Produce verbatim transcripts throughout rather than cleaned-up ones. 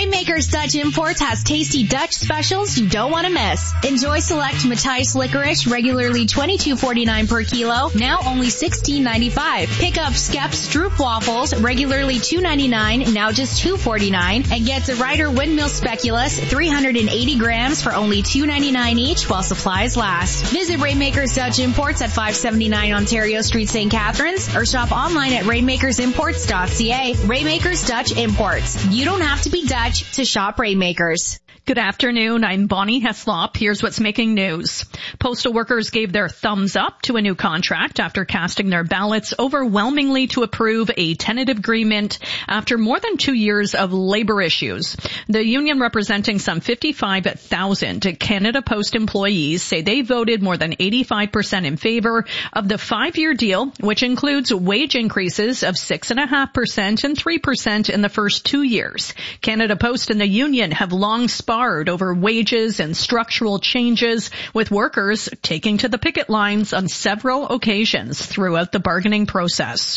Rainmakers Dutch Imports has tasty Dutch specials you don't want to miss. Enjoy select Matthijs licorice, regularly twenty-two forty-nine per kilo, now only sixteen ninety-five. Pick up Skep Stroop waffles, regularly two ninety-nine, now just two forty-nine, and get the Ryder Windmill Speculoos, three hundred eighty grams for only two ninety-nine each while supplies last. Visit Rainmakers Dutch Imports at five seventy-nine Ontario Street, Saint Catharines, or shop online at rainmakers imports dot c a. Rainmakers Dutch Imports. You don't have to be Dutch to shop Rainmakers. Good afternoon. I'm Bonnie Heslop. Here's what's making news. Postal workers gave their thumbs up to a new contract after casting their ballots overwhelmingly to approve a tentative agreement after more than two years of labor issues. The union, representing some fifty-five thousand Canada Post employees, say they voted more than eighty-five percent in favor of the five-year deal, which includes wage increases of six point five percent and three percent in the first two years. Canada Post and the union have long sparred over wages and structural changes, with workers taking to the picket lines on several occasions throughout the bargaining process.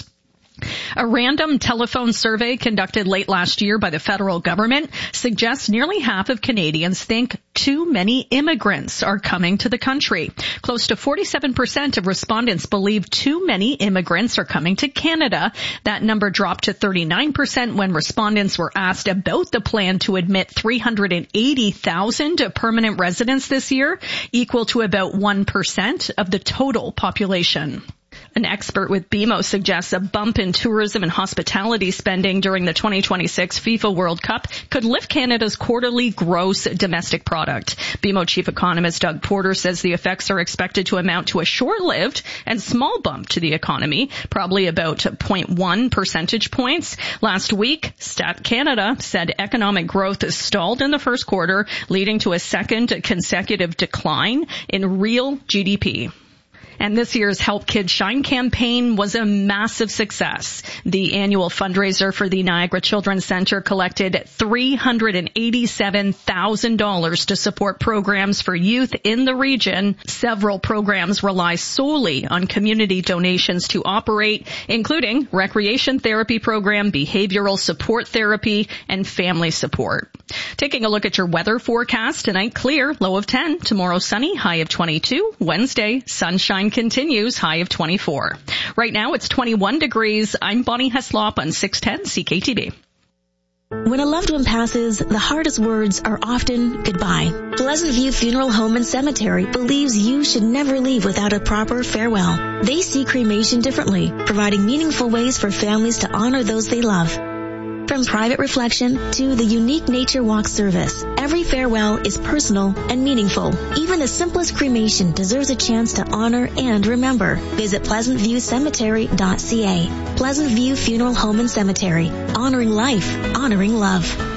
A random telephone survey conducted late last year by the federal government suggests nearly half of Canadians think too many immigrants are coming to the country. Close to forty-seven percent of respondents believe too many immigrants are coming to Canada. That number dropped to thirty-nine percent when respondents were asked about the plan to admit three hundred eighty thousand permanent residents this year, equal to about one percent of the total population. An expert with B M O suggests a bump in tourism and hospitality spending during the twenty twenty-six FIFA World Cup could lift Canada's quarterly gross domestic product. B M O chief economist Doug Porter says the effects are expected to amount to a short-lived and small bump to the economy, probably about zero point one percentage points. Last week, Stat Canada said economic growth stalled in the first quarter, leading to a second consecutive decline in real G D P. And this year's Help Kids Shine campaign was a massive success. The annual fundraiser for the Niagara Children's Centre collected three hundred eighty-seven thousand dollars to support programs for youth in the region. Several programs rely solely on community donations to operate, including recreation therapy program, behavioral support therapy, and family support. Taking a look at your weather forecast, tonight clear, low of ten. Tomorrow sunny, high of twenty-two. Wednesday, sunshine continues, high of twenty-four. Right now it's twenty-one degrees. I'm Bonnie Heslop on six ten C K T B. When a loved one passes, the hardest words are often goodbye. Pleasant View Funeral Home and Cemetery believes you should never leave without a proper farewell. They see cremation differently, providing meaningful ways for families to honor those they love. From private reflection to the unique nature walk service, every farewell is personal and meaningful. Even the simplest cremation deserves a chance to honor and remember. Visit pleasant view cemetery dot c a. Pleasant View Funeral Home and Cemetery. Honoring life, honoring love.